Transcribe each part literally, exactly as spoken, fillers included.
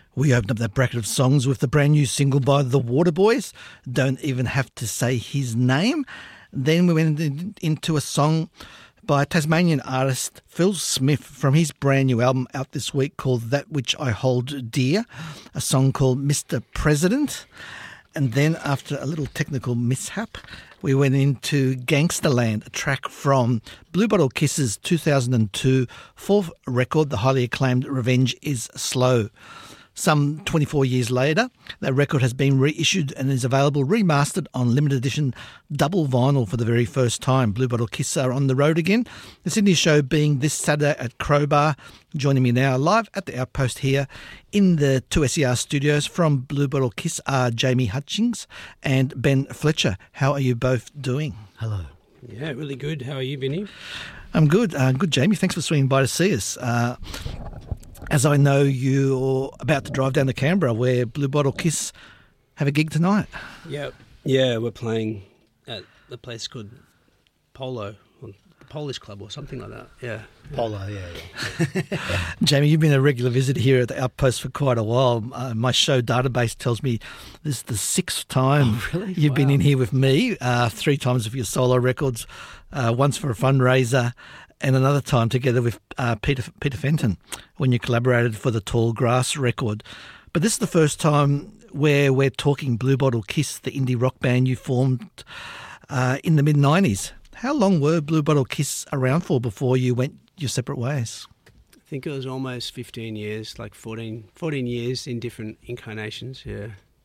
We opened up that bracket of songs with the brand new single by the Waterboys, Don't Even Have to Say His Name. Then we went in, into a song by Tasmanian artist Phil Smith from his brand new album out this week called That Which I Hold Dear, a song called Mister President. And then after a little technical mishap, we went into Gangsterland, a track from Blue Bottle Kiss's two thousand two fourth record, the highly acclaimed Revenge is Slow. Some twenty-four years later, that record has been reissued and is available remastered on limited edition double vinyl for the very first time. Blue Bottle Kiss are on the road again. The Sydney show being this Saturday at Crowbar. Joining me now live at the Outpost here in the two S E R studios from Blue Bottle Kiss are Jamie Hutchings and Ben Fletcher. How are you both doing? Hello. Yeah, really good. How are you, Vinny? I'm good. Uh, good, Jamie. Thanks for swinging by to see us. Uh, As I know you're about to drive down to Canberra where Blue Bottle Kiss have a gig tonight. Yeah, yeah, we're playing at a place called Polo, or Polish Club or something like that. Yeah. Polo, yeah. yeah. Jamie, you've been a regular visitor here at the Outpost for quite a while. Uh, my show database tells me this is the sixth time oh, really? you've wow. been in here with me, uh, three times for your solo records, uh, once for a fundraiser, and another time together with uh, Peter Peter Fenton when you collaborated for the Tall Grass record. But this is the first time where we're talking Blue Bottle Kiss, the indie rock band you formed uh, in the mid nineties. How long were Blue Bottle Kiss around for before you went your separate ways? I think it was almost fifteen years, like fourteen, fourteen years in different incarnations, yeah.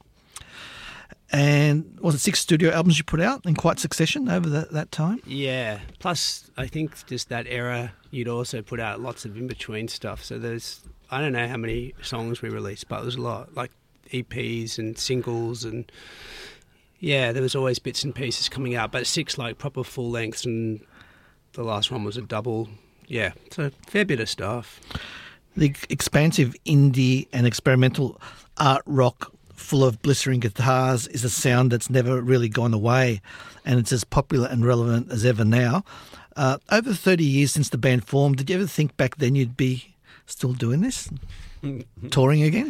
And was it six studio albums you put out in quite succession over that, that time? Yeah. Plus, I think just that era, you'd also put out lots of in-between stuff. So there's, I don't know how many songs we released, but it was a lot, like E Ps and singles and, yeah, there was always bits and pieces coming out, but six, like, proper full lengths, and the last one was a double. Yeah, so a fair bit of stuff. The expansive indie and experimental art rock full of blistering guitars is a sound that's never really gone away, and it's as popular and relevant as ever now. Uh, over thirty years since the band formed, did you ever think back then you'd be still doing this? Touring again?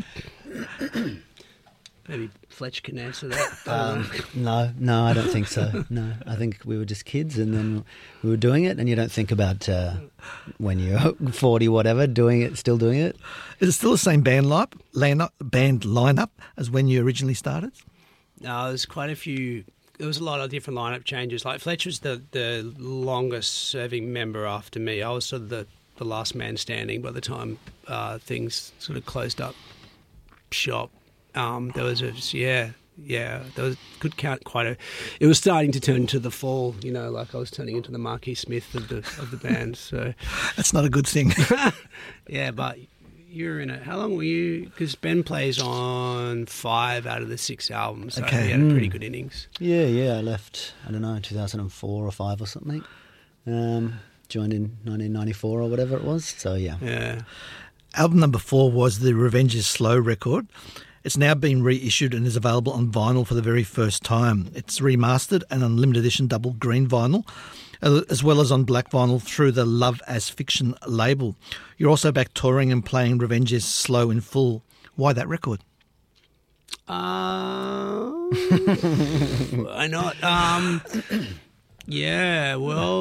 Maybe Fletch can answer that. Um, no, no, I don't think so. No, I think we were just kids and then we were doing it, and you don't think about uh, when you're forty, whatever, doing it, still doing it. Is it still the same band lineup, lineup, band lineup as when you originally started? No, there's quite a few. There was a lot of different lineup changes. Like Fletch was the, the longest serving member after me. I was sort of the, the last man standing by the time uh, things sort of closed up shop. Um, there was a, yeah, yeah, there was, could count quite a, it was starting to turn into the fall, you know, like I was turning into the Marquis Smith of the of the band, so. That's not a good thing. Yeah, but you were in it, how long were you, because Ben plays on five out of the six albums, so Okay. he had a pretty good innings. Yeah, yeah, I left, I don't know, two thousand four or five or something. Um, joined in nineteen ninety-four or whatever it was, so yeah. Yeah. Album number four was the Revenge is Slow record. It's now been reissued and is available on vinyl for the very first time. It's remastered and on limited edition double green vinyl, as well as on black vinyl through the Love as Fiction label. You're also back touring and playing Revenge is Slow in full. Why that record? Uh, why not? Um, yeah, well...